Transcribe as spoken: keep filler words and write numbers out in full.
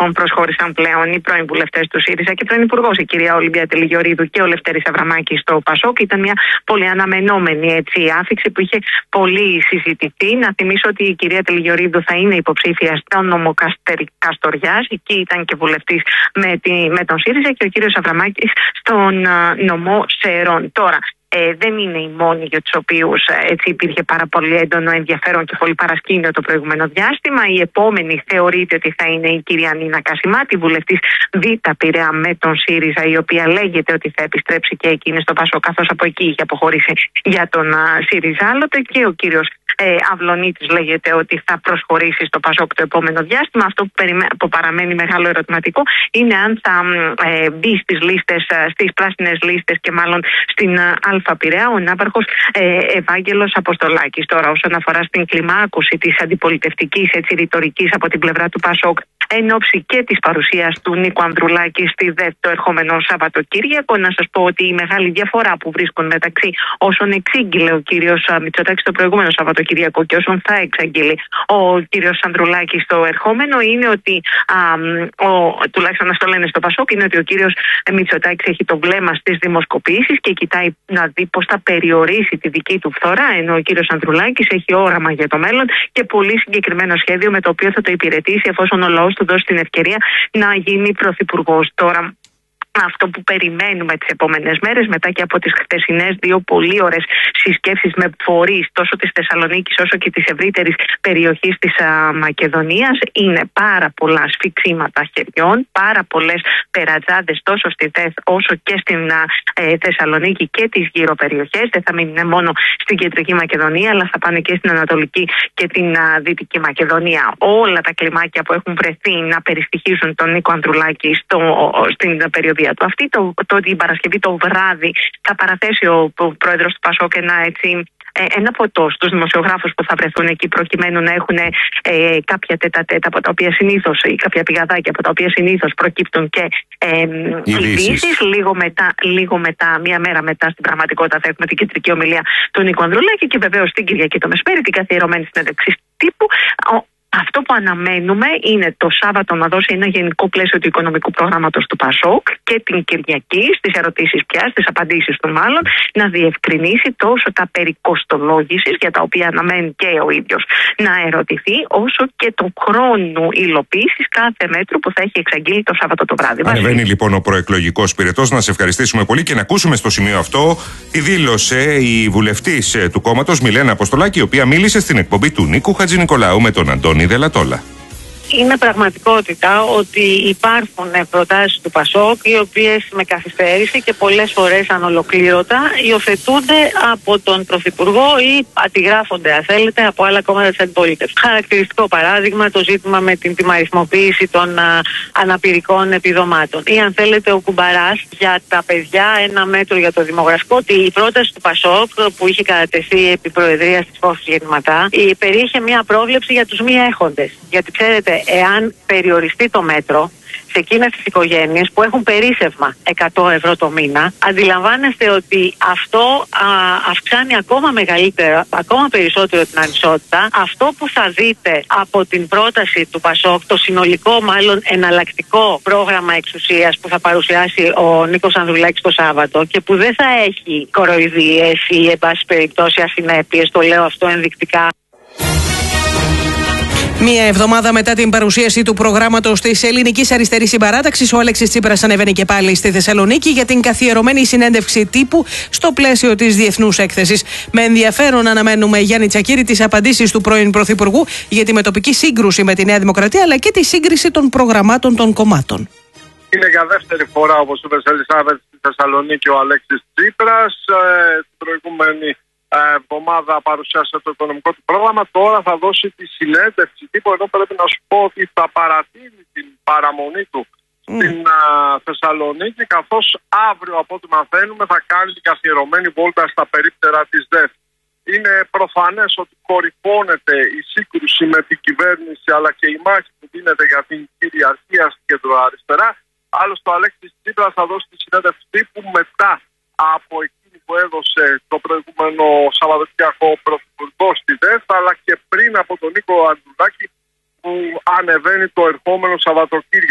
λοιπόν προσχώρησαν πλέον οι πρώην βουλευτές του ΣΥΡΙΖΑ και πρώην υπουργός, η κυρία Ολυμπία Τελιγιορίδου και ο Λευτέρης Αβραμάκης στο ΠΑΣΟΚ. Ήταν μια πολύ αναμενόμενη έτσι, άφιξη που είχε πολύ συζητηθεί. Να θυμίσω ότι η κυρία Τελιγιορίδου θα είναι υποψήφια στο νομό Καστοριάς. Εκεί ήταν και βουλευτής με, με τον ΣΥΡΙΖΑ, και ο κύριος Αβραμάκης στον νομό Σερών. Τώρα, Ε, δεν είναι οι μόνοι για τους οποίους ε, έτσι υπήρχε πάρα πολύ έντονο ενδιαφέρον και πολύ παρασκήνιο το προηγούμενο διάστημα. Η επόμενη θεωρείται ότι θα είναι η κυρία Νίνα Κασιμάτη, βουλευτής Β' Πειραιά με τον ΣΥΡΙΖΑ, η οποία λέγεται ότι θα επιστρέψει και εκείνη στο ΠΑΣΟΚ, καθώς από εκεί είχε αποχωρήσει για τον α, ΣΥΡΙΖΑ άλλοτε, και ο κύριος ε, Αυλονίτης λέγεται ότι θα προσχωρήσει στο ΠΑΣΟΚ το επόμενο διάστημα. Αυτό που, περιμέ... που παραμένει μεγάλο ερωτηματικό είναι αν θα ε, μπει στις λίστες, στις πράσινες λίστες και μάλλον στην Α Πειραιά ο ναύαρχος ε, Ευάγγελος Αποστολάκης. Τώρα, όσον αφορά στην κλιμάκωση της αντιπολιτευτικής ρητορικής από την πλευρά του ΠΑΣΟΚ εν ώψη και της παρουσίας του Νίκου Ανδρουλάκη στη ΔΕΘ το ερχόμενο Σαββατοκύριακο, να σας πω ότι η μεγάλη διαφορά που βρίσκουν μεταξύ όσων εξήγηλε ο κύριος Μητσοτάκης το προηγούμενο Σαββατοκύριακο και όσων θα εξαγγείλει ο κύριος Ανδρουλάκης το ερχόμενο είναι ότι, α, ο, τουλάχιστον αυτό λένε στο ΠΑΣΟΚ, είναι ότι ο κύριος Μητσοτάκης έχει το βλέμμα στις δημοσκοπήσεις και κοιτάει να δει πώς θα περιορίσει τη δική του φθορά, ενώ ο κύριος Ανδρουλάκης έχει όραμα για το μέλλον και πολύ συγκεκριμένο σχέδιο με το οποίο θα το υπηρετήσει εφόσον ο λαός του δώσει την ευκαιρία να γίνει πρωθυπουργός. Τώρα, αυτό που περιμένουμε τις επόμενες μέρες, μετά και από τις χτεσινές δύο πολύ ωραίες συσκέψεις με φορείς τόσο της Θεσσαλονίκης όσο και της ευρύτερης περιοχής της α, Μακεδονίας, είναι πάρα πολλά σφιξίματα χεριών, πάρα πολλές περατζάδες τόσο στη ΔΕΘ όσο και στην α, ε, Θεσσαλονίκη και τις γύρω περιοχές. Δεν θα μείνουν μόνο στην κεντρική Μακεδονία, αλλά θα πάνε και στην Ανατολική και την α, Δυτική Μακεδονία. Όλα τα κλιμάκια που έχουν βρεθεί να περιστοιχίζουν τον Νίκο Ανδρουλάκη στο, στην περιοδία του αυτή, το, το, την Παρασκευή το βράδυ θα παραθέσει ο, ο πρόεδρος του ΠΑΣΟΚ ένα, έτσι, ένα φωτό στους δημοσιογράφους που θα βρεθούν εκεί, προκειμένου να έχουν ε, κάποια τέτα-τέτα από τα οποία συνήθως, ή κάποια πηγαδάκια από τα οποία συνήθως προκύπτουν και ε, ειδήσεις. Λίγο μετά, λίγο μετά, μία μέρα μετά, στην πραγματικότητα θα έχουμε την κεντρική ομιλία του Νίκου Ανδρουλάκη και βεβαίως την Κυριακή το μεσημέρι την καθιερωμένη συνέντευξη τύπου. Αυτό που αναμένουμε είναι το Σάββατο να δώσει ένα γενικό πλαίσιο του οικονομικού προγράμματος του ΠΑΣΟΚ και την Κυριακή στις ερωτήσεις πια, στις απαντήσεις του μάλλον, να διευκρινίσει τόσο τα περί κοστολόγησης, για τα οποία αναμένει και ο ίδιος να ερωτηθεί, όσο και το χρόνο υλοποίησης κάθε μέτρου που θα έχει εξαγγείλει το Σάββατο το βράδυ. Ανεβαίνει λοιπόν ο προεκλογικός πυρετός. Να σε ευχαριστήσουμε πολύ και να ακούσουμε στο σημείο αυτό τι δήλωσε η βουλευτής του κόμματος Μιλένα Αποστολάκη, η οποία μίλησε στην εκπομπή του Νίκου Χατζηνικολάου με τον Αντώνη Δελατόλα. Είναι πραγματικότητα ότι υπάρχουν προτάσεις του ΠΑΣΟΚ οι οποίες με καθυστέρηση και πολλές φορές ανολοκλήρωτα υιοθετούνται από τον Πρωθυπουργό ή αντιγράφονται, αν θέλετε, από άλλα κόμματα της αντιπολίτευσης. Χαρακτηριστικό παράδειγμα το ζήτημα με την τιμαριθμοποίηση των α, αναπηρικών επιδομάτων. Ή αν θέλετε ο Κουμπαράς για τα παιδιά, ένα μέτρο για το δημογραφικό. Ότι η πρόταση του ΠΑΣΟΚ που είχε κατατεθεί επί προεδρίας της Φόφης Γεννηματά περιείχε μια πρόβλεψη για τους μη έχοντες. Γιατί ξέρετε, εάν περιοριστεί το μέτρο σε εκείνες τις οικογένειες που έχουν περίσσευμα εκατό ευρώ το μήνα, αντιλαμβάνεστε ότι αυτό α, αυξάνει ακόμα μεγαλύτερα, ακόμα περισσότερο την ανισότητα. Αυτό που θα δείτε από την πρόταση του ΠΑΣΟΚ, το συνολικό μάλλον εναλλακτικό πρόγραμμα εξουσίας που θα παρουσιάσει ο Νίκος Ανδρουλάκης το Σάββατο και που δεν θα έχει κοροϊδίες ή εν πάση περιπτώσει ασυνέπειες, το λέω αυτό ενδεικτικά. Μία εβδομάδα μετά την παρουσίαση του προγράμματος της Ελληνικής Αριστερής Συμπαράταξης, ο Αλέξης Τσίπρας ανεβαίνει και πάλι στη Θεσσαλονίκη για την καθιερωμένη συνέντευξη τύπου στο πλαίσιο της Διεθνούς Έκθεσης. Με ενδιαφέρον αναμένουμε, Γιάννη Τσακίρη, τις απαντήσεις του πρώην Πρωθυπουργού για τη μετοπική σύγκρουση με τη Νέα Δημοκρατία, αλλά και τη σύγκριση των προγραμμάτων των κομμάτων. Είναι για δεύτερη φορά, όπως είπε Ελισάβετ, στη Θεσσαλονίκη ο Αλέξης Τσίπρας. Ε, την προηγούμενη εβδομάδα παρουσιάσε το οικονομικό του πρόγραμμα. Τώρα θα δώσει τη συνέντευξη τύπου, ενώ πρέπει να σου πω ότι θα παρατείνει την παραμονή του mm. στην α, Θεσσαλονίκη, καθώς αύριο, από ό,τι μαθαίνουμε, θα κάνει την καθιερωμένη βόλτα στα περίπτερα της ΔΕΘ. Είναι προφανές ότι κορυφώνεται η σύγκρουση με την κυβέρνηση, αλλά και η μάχη που δίνεται για την κυριαρχία στην κεντροαριστερά. Άλλωστε, ο Αλέξης Τσίπρας θα δώσει τη συνέντευξη τύπου μετά από εκείνη που έδωσε το προηγούμενο Σαββατοκύριακο πρωθυπουργό στη ΔΕΘ, αλλά και πριν από τον Νίκο Ανδρουλάκη που ανεβαίνει το ερχόμενο Σαββατοκύριακο.